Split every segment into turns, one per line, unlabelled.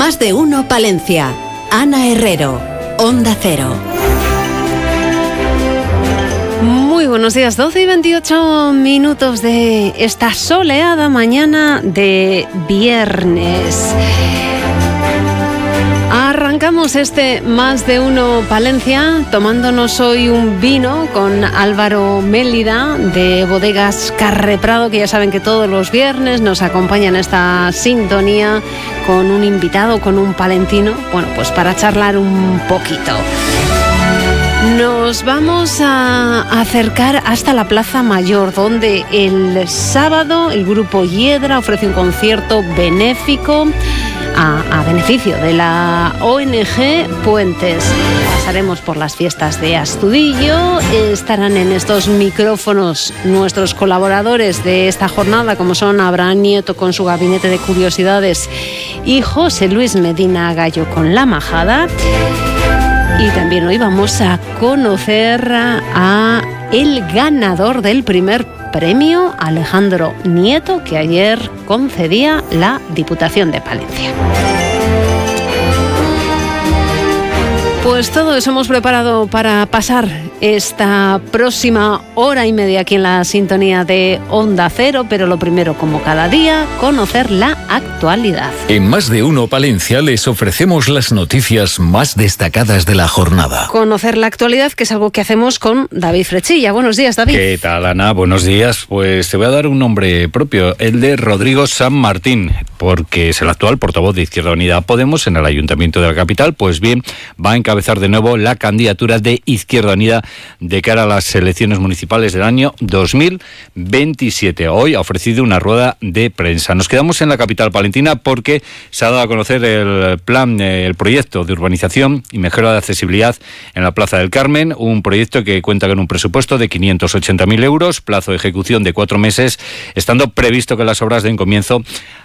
Más de uno Palencia. Ana Herrero, Onda Cero.
Muy buenos días, 12 y 28 minutos de esta soleada mañana de viernes. Arrancamos este Más de uno Palencia tomándonos hoy un vino con Álvaro Mélida de Bodegas Carreprado, que ya saben que todos los viernes nos acompaña en esta sintonía con un invitado, con un palentino, bueno, pues para charlar un poquito. Nos vamos a acercar hasta la Plaza Mayor, donde el sábado el grupo Hiedra ofrece un concierto benéfico a beneficio de la ONG Puentes. Pasaremos por las fiestas de Astudillo, estarán en estos micrófonos nuestros colaboradores de esta jornada, como son Abraham Nieto con su gabinete de curiosidades y José Luis Medina Gallo con La Majada. Y también hoy vamos a conocer a el ganador del primer premio, Alejandro Nieto, que ayer concedía la Diputación de Palencia. Pues todo eso hemos preparado para pasar esta próxima hora y media aquí en la sintonía de Onda Cero, pero lo primero, como cada día, conocer la actualidad.
En Más de uno Palencia les ofrecemos las noticias más destacadas de la jornada.
Conocer la actualidad, que es algo que hacemos con David Frechilla. Buenos días, David.
¿Qué tal, Ana? Buenos días. Pues te voy a dar un nombre propio, el de Rodrigo San Martín, porque es el actual portavoz de Izquierda Unida Podemos en el Ayuntamiento de la capital. Pues bien, va a encabezar de nuevo la candidatura de Izquierda Unida de cara a las elecciones municipales del año 2027. Hoy ha ofrecido una rueda de prensa. Nos quedamos en la capital palentina porque se ha dado a conocer el plan, el proyecto de urbanización y mejora de accesibilidad en la Plaza del Carmen, un proyecto que cuenta con un presupuesto de 580.000 euros, plazo de ejecución de 4 meses, estando previsto que las obras den comienzo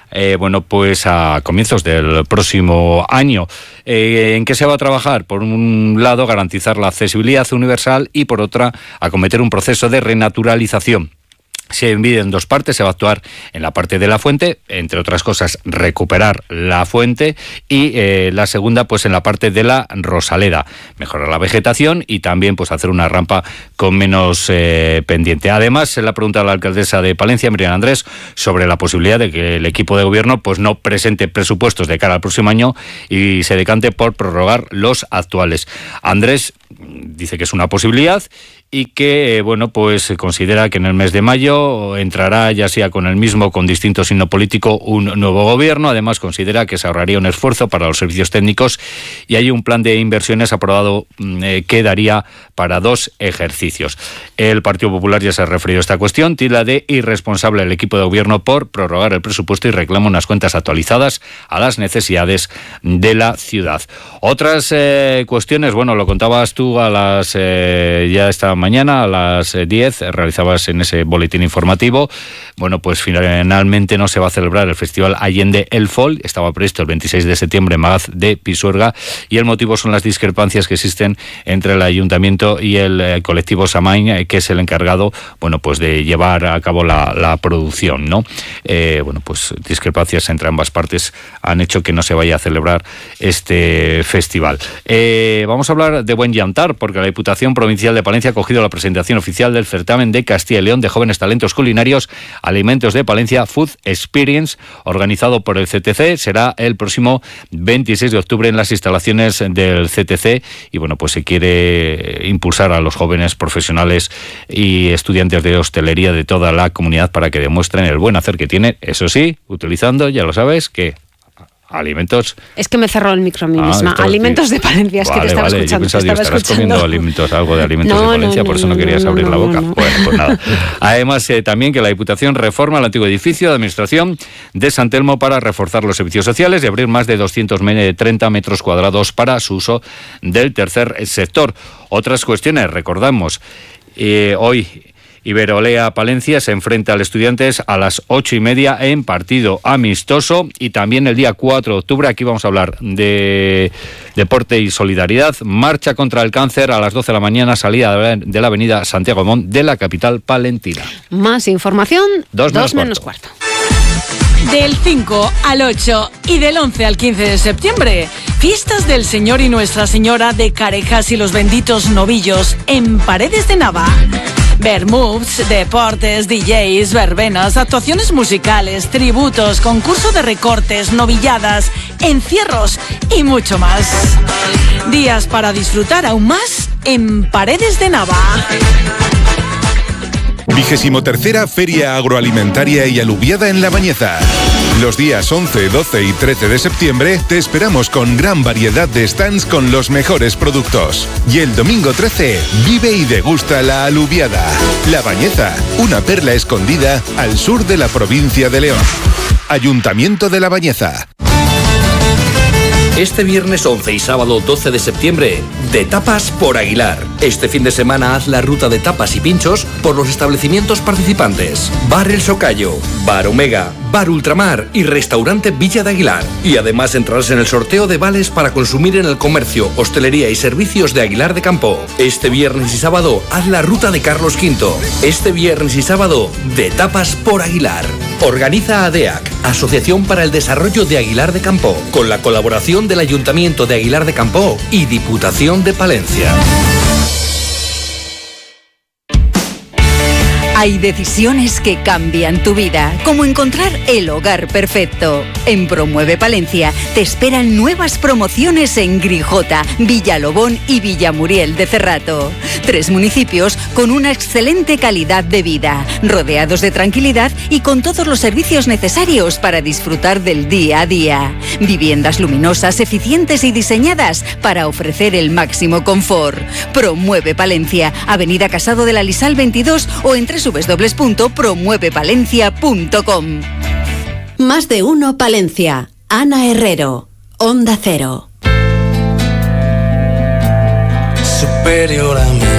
pues a comienzos del próximo año. ¿En qué se va a trabajar? Por un lado, garantizar la accesibilidad universal y por otra, acometer un proceso de renaturalización. Se divide en dos partes, se va a actuar en la parte de la fuente, entre otras cosas, recuperar la fuente, y la segunda, pues en la parte de la Rosaleda, mejorar la vegetación y también pues hacer una rampa con menos pendiente. Además, se le ha preguntado a la alcaldesa de Palencia, Miriam Andrés, sobre la posibilidad de que el equipo de gobierno pues no presente presupuestos de cara al próximo año y se decante por prorrogar los actuales. Andrés dice que es una posibilidad y que, pues considera que en el mes de mayo entrará, ya sea con el mismo o con distinto signo político, un nuevo gobierno. Además, considera que se ahorraría un esfuerzo para los servicios técnicos y hay un plan de inversiones aprobado que daría para 2 ejercicios. El Partido Popular ya se ha referido a esta cuestión, tilda de irresponsable el equipo de gobierno por prorrogar el presupuesto y reclama unas cuentas actualizadas a las necesidades de la ciudad. Otras cuestiones, lo contabas tú a las ya esta mañana a las 10 realizabas en ese boletín informativo. Pues finalmente no se va a celebrar el Festival Allende el Fol. Estaba previsto el 26 de septiembre en Magaz de Pisuerga y el motivo son las discrepancias que existen entre el Ayuntamiento y el colectivo Samain, que es el encargado de llevar a cabo la producción, ¿no? Discrepancias entre ambas partes han hecho que no se vaya a celebrar este festival. Vamos a hablar de buen llantar, porque la Diputación Provincial de Palencia ha cogido la presentación oficial del certamen de Castilla y León de jóvenes talentos culinarios Alimentos de Palencia Food Experience, organizado por el CTC. Será el próximo 26 de octubre en las instalaciones del CTC y se quiere impulsar a los jóvenes profesionales y estudiantes de hostelería de toda la comunidad para que demuestren el buen hacer que tienen, eso sí, utilizando, ya lo sabes, que alimentos.
Es que me cerró el micro a mí misma. Alimentos de Palencia, es que te estaba escuchando.
Yo pensaba, estarás comiendo algo de alimentos de Palencia, por eso no querías abrir la boca.
No.
Bueno, pues nada. Además, también que la Diputación reforma el antiguo edificio de administración de San Telmo para reforzar los servicios sociales y abrir más de 230 metros cuadrados para su uso del tercer sector. Otras cuestiones, recordamos, hoy Iberolea Palencia se enfrenta al Estudiantes a las 8:30 en partido amistoso, y también el día 4 de octubre, aquí vamos a hablar de deporte y solidaridad, marcha contra el cáncer a las 12 de la mañana, salida de la avenida Santiago Mont de la capital palentina.
Más información, 2 menos cuarto.
Del 5 al 8 y del 11 al 15 de septiembre, fiestas del Señor y Nuestra Señora de Carejas y los benditos novillos en Paredes de Nava. Vermuts, deportes, DJs, verbenas, actuaciones musicales, tributos, concurso de recortes, novilladas, encierros y mucho más. Días para disfrutar aún más en Paredes de Nava.
23ª Feria Agroalimentaria y Alubiada en La Bañeza. Los días 11, 12 y 13 de septiembre te esperamos con gran variedad de stands con los mejores productos. Y el domingo 13, vive y degusta la alubiada. La Bañeza, una perla escondida al sur de la provincia de León. Ayuntamiento de La Bañeza.
Este viernes 11 y sábado 12 de septiembre, de tapas por Aguilar. Este fin de semana haz la ruta de tapas y pinchos por los establecimientos participantes. Bar El Socayo, Bar Omega, Bar Ultramar y Restaurante Villa de Aguilar. Y además entrarás en el sorteo de vales para consumir en el comercio, hostelería y servicios de Aguilar de Campo. Este viernes y sábado haz la ruta de Carlos V. Este viernes y sábado, de tapas por Aguilar. Organiza ADEAC, Asociación para el Desarrollo de Aguilar de Campo, con la colaboración del Ayuntamiento de Aguilar de Campo y Diputación de Palencia.
Hay decisiones que cambian tu vida, como encontrar el hogar perfecto. En Promueve Palencia te esperan nuevas promociones en Grijota, Villalobón y Villamuriel de Cerrato. 3 municipios con una excelente calidad de vida, rodeados de tranquilidad y con todos los servicios necesarios para disfrutar del día a día. Viviendas luminosas, eficientes y diseñadas para ofrecer el máximo confort. Promueve Palencia, Avenida Casado de la Lisal 22 o en www.promuevepalencia.com.
Más de uno Palencia. Ana Herrero, Onda Cero.
Superior a mí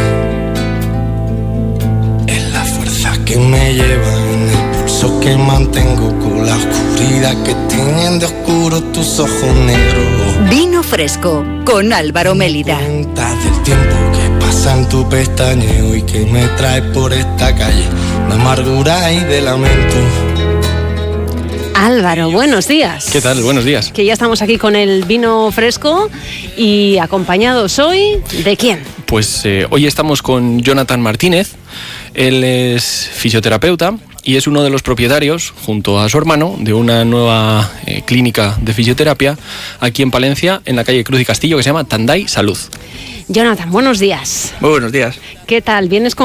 es la fuerza que me lleva en el pulso que mantengo con la oscuridad que tienen de oscuro tus ojos negros.
Vino Fresco con Álvaro Mélida.
Cuenta del tiempo que pasa en tu pestañeo y que me trae por esta calle de amargura y de lamento.
Álvaro, buenos días.
¿Qué tal? Buenos días.
Que ya estamos aquí con el vino fresco y acompañados hoy, ¿de quién?
Pues hoy estamos con Jonathan Martínez. Él es fisioterapeuta y es uno de los propietarios, junto a su hermano, de una nueva clínica de fisioterapia aquí en Palencia, en la calle Cruz y Castillo, que se llama Tandai Salud.
Jonathan, buenos días.
Muy buenos días.
¿Qué tal? ¿Vienes con